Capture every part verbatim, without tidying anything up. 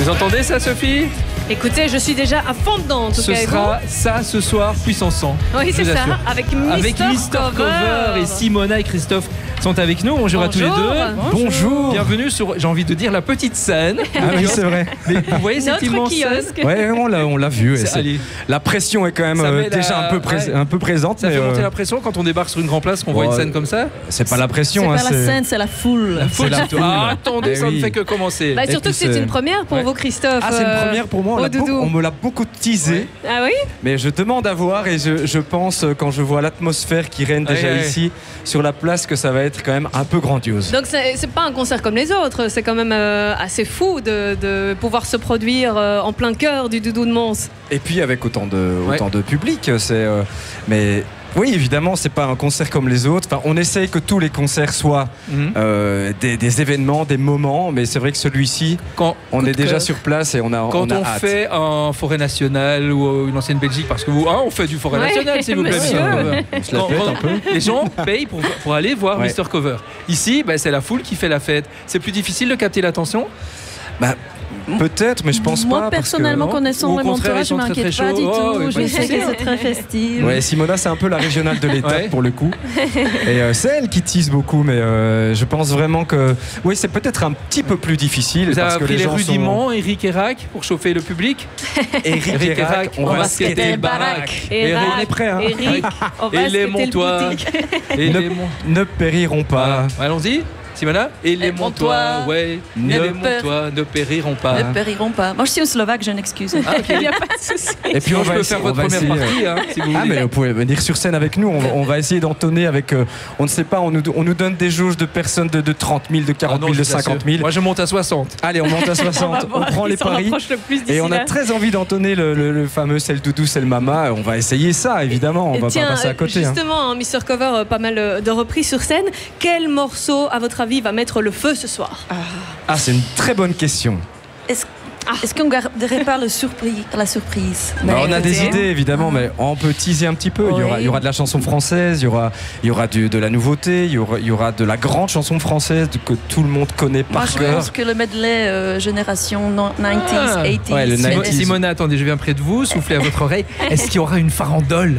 Vous entendez ça, Sophie? Écoutez, je suis déjà à fond dedans en tout Ce cas. sera ça ce soir, puissance cent. Oui, c'est ça, avec Mister Avec Mister Cover. Et Simona et Christophe sont avec nous. Bonjour, Bonjour. à tous les deux. Bonjour. Bonjour. Bienvenue sur, j'ai envie de dire, la petite scène. Ah oui, c'est vrai. Mais vous voyez cette Notre immense kiosque. scène? Ouais, on l'a, on l'a vu. La pression est quand même euh, déjà la... un, peu pré... ouais. un peu présente. Ça mais fait monter euh... la pression quand on débarque sur une grande place, qu'on voit ouais. une scène comme ça. C'est pas la pression. C'est hein, pas la scène, c'est la foule. La foule, c'est la foule. Ah, attendez, eh ça oui. ne fait que commencer. Bah, surtout que c'est une première pour ouais. vous, Christophe. Ah, c'est une première pour moi. On, beaucoup, on me l'a beaucoup teasé. Ouais. Ah oui? Mais je demande à voir et je, je pense, quand je vois l'atmosphère qui règne déjà ouais, ici, ouais. sur la place, que ça va être quand même un peu grandiose. Donc c'est, c'est pas un concert comme les autres, c'est quand même euh, assez fou de, de pouvoir se produire euh, en plein cœur du Doudou de Mons. Et puis avec autant de, ouais. autant de public, c'est... Euh, mais... Oui, évidemment, c'est pas un concert comme les autres. Enfin, on essaye que tous les concerts soient mmh. euh, des, des événements, des moments, mais c'est vrai que celui-ci, quand, on est déjà cœur. sur place et on a Quand on, a on hâte. fait un Forêt Nationale ou une ancienne Belgique, parce que vous, hein, on fait du Forêt ouais, National, s'il vous plaît, Mister Cover. On se la pète un peu. Les gens payent pour, pour aller voir ouais. Mister Cover. Ici, bah, c'est la foule qui fait la fête. C'est plus difficile de capter l'attention. Bah, peut-être, mais je pense Moi, pas. Moi, personnellement, parce que, connaissant le montage, je m'inquiète très pas chaud. du tout. Oh, oui, je sais que c'est très festif. Ouais, Simona, c'est un peu la régionale de l'étape ouais. pour le coup. Et euh, c'est elle qui tease beaucoup, mais euh, je pense vraiment que oui, c'est peut-être un petit peu plus difficile. Vous parce avez que appris les, les rudiments, sont... Eric Erac, pour chauffer le public. Eric, Eric Erac, on, on va skater le baraque. Eric, on est prêt, hein. Eric, on va et les montois. Et ne, ne périront pas. Voilà. Allons-y. Simona, et les montois, ouais, ne et les montois ne périront pas. Ne périront pas. Moi, je suis un Slovaque, je m'excuse. Ah, okay. Il n'y a pas de souci. Et puis, on, on va peut essayer, faire votre première essayer, partie, hein, si vous ah, voulez. mais vous pouvez venir sur scène avec nous. On, on va essayer d'entonner avec. Euh, on ne sait pas. On nous, on nous donne des jauges de personnes de, de trente mille, de quarante mille, ah non, de cinquante mille. Moi, je monte à soixante. Allez, on monte à soixante. on, on prend les paris. Et on a très envie d'entonner le, le, le fameux c'est le doudou, c'est le mama. On va essayer ça, évidemment. On va Tiens, pas passer à côté. Justement, hein. Mister Cover, pas mal de reprises sur scène. Quel morceau, à votre avis, va mettre le feu ce soir? Ah, ah c'est une très bonne question. Est-ce, ah. est-ce qu'on ne garderait pas le surprise, la surprise bah, On a des idées, évidemment, mais on peut teaser un petit peu. Oui. Il, y aura, il y aura de la chanson française, il y aura, il y aura du, de la nouveauté, il y, aura, il y aura de la grande chanson française que tout le monde connaît par Moi, cœur. Je pense que le medley euh, génération quatre-vingt-dix, ah. quatre-vingt-dix. Ouais, le quatre-vingt-dix. Simona, attendez, je viens près de vous, soufflez à votre oreille. Est-ce qu'il y aura une farandole?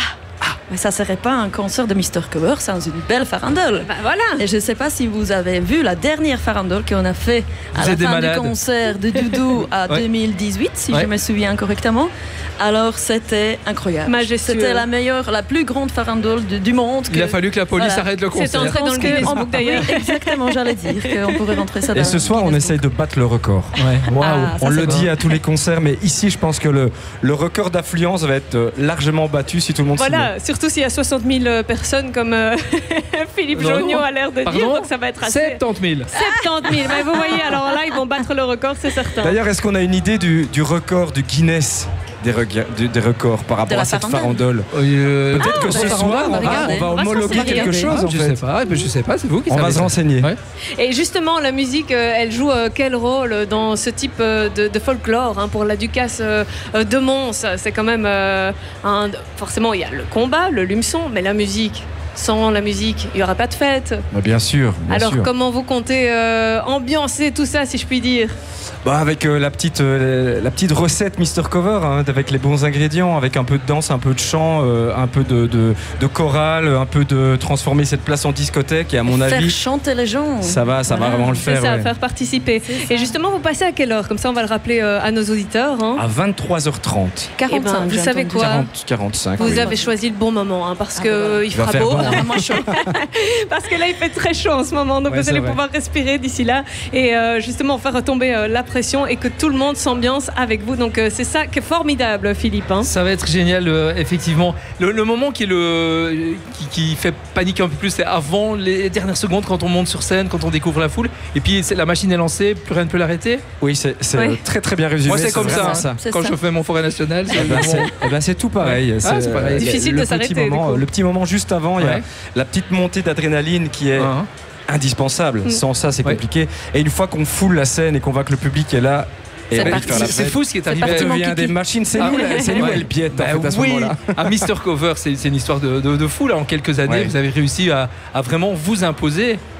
Mais ça serait pas un concert de Mister Cover sans une belle farandole. Bah voilà. Et je sais pas si vous avez vu la dernière farandole qu'on a fait à vous la fin malades. du concert de Doudou à ouais. deux mille dix-huit, si ouais. je me souviens correctement. Alors c'était incroyable. Majestueux. C'était la meilleure, la plus grande farandole de, du monde. Que... Il a fallu que la police voilà. arrête le concert. C'est entré dans le Guinness Book d'ailleurs. Oui, exactement, j'allais dire qu'on pourrait rentrer ça dans Et ce soir, on essaye de battre le record. Ouais. Wow. Ah, on le bon. dit à tous les concerts, mais ici, je pense que le, le record d'affluence va être largement battu si tout le monde s'y met. Voilà, surtout s'il y a soixante mille personnes comme euh, Philippe non, Joniot non. a l'air de Pardon dire, donc ça va être assez... soixante mille. soixante mille, mais vous voyez, alors là, ils vont battre le record, c'est certain. D'ailleurs, est-ce qu'on a une idée du, du record du Guinness des, du, des records par rapport à cette farandole? euh, Peut-être ah, que ce soir, on va, on va homologuer quelque chose. Ah, en je fait. sais pas, je sais pas, c'est vous qui On savez va se renseigner. Ouais. Et justement, la musique, elle joue quel rôle dans ce type de, de folklore hein, pour la Ducasse de Mons? C'est quand même euh, un, forcément, il y a le combat, le lumeçon, mais la musique. Sans la musique, il n'y aura pas de fête. Bah bien sûr. Bien Alors sûr. comment vous comptez euh, ambiancer tout ça, si je puis dire? Bah avec euh, la, petite, euh, la petite recette Mister Cover, hein, avec les bons ingrédients, avec un peu de danse, un peu de chant, euh, un peu de, de, de chorale, un peu de transformer cette place en discothèque. Et à mon et avis, faire chanter les gens. Ça va, ça voilà. va vraiment le faire. C'est ça, ouais. faire participer. Et justement, vous passez à quelle heure? Comme ça, on va le rappeler euh, à nos auditeurs. Hein. À vingt-trois heures trente. quarante-cinq. Eh ben, vous savez entendu. quoi? quarante, quarante-cinq. Vous oui. avez choisi le bon moment, hein, parce ah, que voilà. il fera il beau. Bon. Vraiment chaud. Parce que là, il fait très chaud en ce moment, donc ouais, vous allez vrai. pouvoir respirer d'ici là et euh, justement faire retomber euh, la pression et que tout le monde s'ambiance avec vous. Donc euh, c'est ça qui est formidable, Philippe. Hein. Ça va être génial, euh, effectivement. Le, le moment qui, est le, qui, qui fait paniquer un peu plus, c'est avant les dernières secondes, quand on monte sur scène, quand on découvre la foule. Et puis c'est, la machine est lancée, plus rien ne peut l'arrêter. Oui, c'est, c'est ouais. très très bien résumé. Moi, c'est, c'est comme ça, hein. ça. Quand ça. je fais mon Forêt Nationale. C'est, eh ben, c'est, eh ben, c'est tout pareil. Ouais. C'est, ah, c'est pareil. Difficile le de petit s'arrêter. Moment, le petit moment juste avant, il ouais. y a la petite montée d'adrénaline qui est uh-huh. indispensable. Mmh. Sans ça, c'est ouais. compliqué. Et une fois qu'on foule la scène et qu'on voit que le public est là. Et c'est, c'est, c'est fou ce qui est arrivé. Ça devient des machines, c'est ah, nous, là, c'est nous, ouais. elle piète bah, en fait, à ce oui. moment-là. À Mister Cover, c'est, c'est une histoire de, de, de fou là. En quelques années, ouais. vous avez réussi à, à vraiment vous imposer.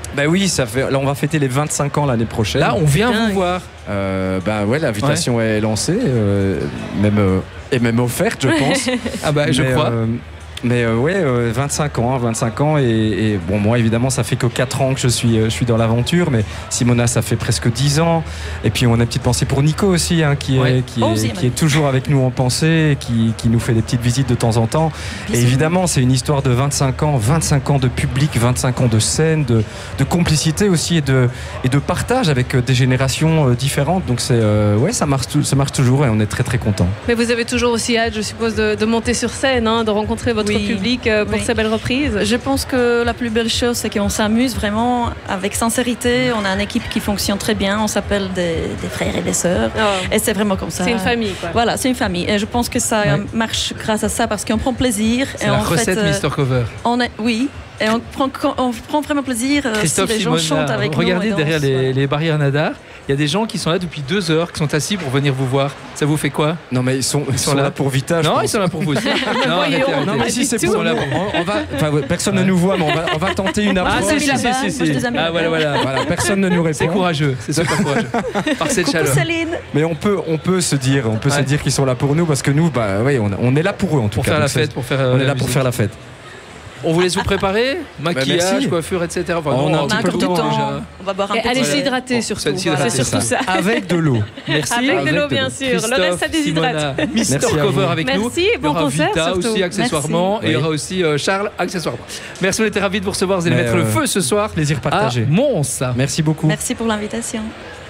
Bah oui, ça fait, là on va fêter les vingt-cinq ans l'année prochaine. Là, on vient Dingue. vous voir. Euh, bah ouais, l'invitation ouais. est lancée, euh, même, euh, et même offerte, je pense. Ah bah, je mais, crois. Euh, Mais euh, ouais, euh, vingt-cinq ans, hein, vingt-cinq ans et, et bon, moi évidemment ça fait que quatre ans que je suis, euh, je suis dans l'aventure, mais Simona ça fait presque dix ans. Et puis on a une petite pensée pour Nico aussi, hein, qui, ouais. est, qui, est, qui est toujours avec nous en pensée, qui, qui nous fait des petites visites de temps en temps. Bisous. Et évidemment c'est une histoire de vingt-cinq ans, vingt-cinq ans de public, vingt-cinq ans de scène, de, de complicité aussi et de, et de partage avec des générations différentes. Donc c'est, euh, ouais, ça marche, ça marche toujours et on est très très contents. Mais vous avez toujours aussi hâte, je suppose, de, de monter sur scène, hein, de rencontrer votre oui. public pour oui. ces belles reprises. Je pense que la plus belle chose, c'est qu'on s'amuse vraiment avec sincérité. On a une équipe qui fonctionne très bien. On s'appelle des, des frères et des sœurs. Oh. Et c'est vraiment comme ça. C'est une famille, quoi. Voilà, c'est une famille. Et je pense que ça ouais. marche grâce à ça parce qu'on prend plaisir. C'est et la en recette fait, mister Cover. On est, oui. Et on prend, on prend vraiment plaisir Christophe si les Simona, gens chantent avec regardez nous. Regardez derrière les, les barrières Nadar. Il y a des gens qui sont là depuis deux heures, qui sont assis pour venir vous voir. Ça vous fait quoi? Non, mais ils sont, ils sont, sont là, là pour Vita. Non, ils sont là pour vous aussi. non, arrêtez, arrêtez. non, mais si c'est pour. Là, on, on va, enfin, personne ouais. ne nous voit, mais on va, on va tenter une approche. Ah, si, si, si, si, si. Ah, voilà, voilà. voilà. Personne ne nous répond. C'est courageux, c'est super courageux. Par cette chaleur. Céline. Mais on peut, on peut se dire, on peut ouais. se dire qu'ils sont là pour nous parce que nous, bah, oui, on, on est là pour eux en tout pour cas. Faire la fête, pour faire. On est là pour faire la fête. On vous laisse vous préparer, maquillage, bah coiffure, et cetera. Enfin, on, non, a un petit peu de temps. Déjà. On va boire un peu. Allez s'hydrater surtout. C'est surtout ça. Avec de l'eau. Merci. Avec de l'eau, bien sûr. Le reste, ça déshydrate. mister Cover avec nous. Merci. Bon concert. Vita aussi accessoirement. Et il y aura aussi Charles accessoirement. Merci, on était ravis de vous recevoir. Vous allez mettre le feu ce soir. Plaisir partagé. À Mons. Merci beaucoup. Merci pour l'invitation.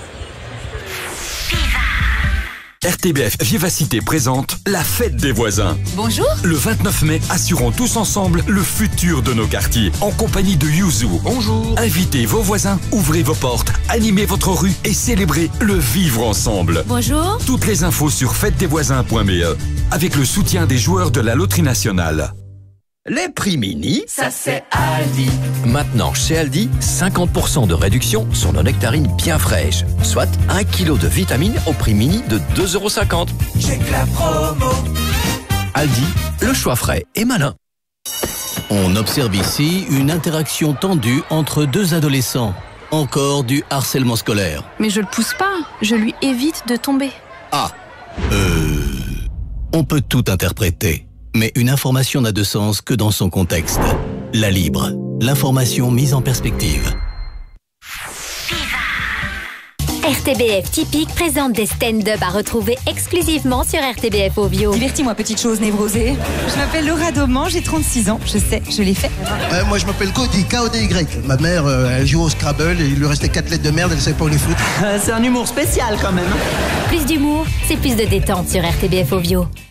R T B F Vivacité présente la fête des voisins. Bonjour. Le vingt-neuf mai, assurons tous ensemble le futur de nos quartiers en compagnie de Yuzu. Bonjour. Invitez vos voisins, ouvrez vos portes, animez votre rue et célébrez le vivre ensemble. Bonjour. Toutes les infos sur fête des voisins point b e avec le soutien des joueurs de la Loterie Nationale. Les prix mini, ça c'est Aldi. Maintenant chez Aldi, cinquante pour cent de réduction sur nos nectarines bien fraîches. Soit un kilo de vitamines au prix mini de deux euros cinquante. J'ai que la promo. Aldi, le choix frais et malin. On observe ici une interaction tendue entre deux adolescents. Encore du harcèlement scolaire. Mais je le pousse pas, je lui évite de tomber. Ah, euh... on peut tout interpréter. Mais une information n'a de sens que dans son contexte. La Libre, l'information mise en perspective. R T B F Typique présente des stand-up à retrouver exclusivement sur R T B F Ovio. Divertis-moi, petite chose névrosée. Je m'appelle Laura Dauman, j'ai trente-six ans. Je sais, je l'ai fait. Euh, moi, je m'appelle Cody, K O D Y. Ma mère, euh, elle joue au Scrabble et il lui restait quatre lettres de merde, elle savait pas où les foutre. Euh, c'est un humour spécial quand même. Plus d'humour, c'est plus de détente sur R T B F Ovio.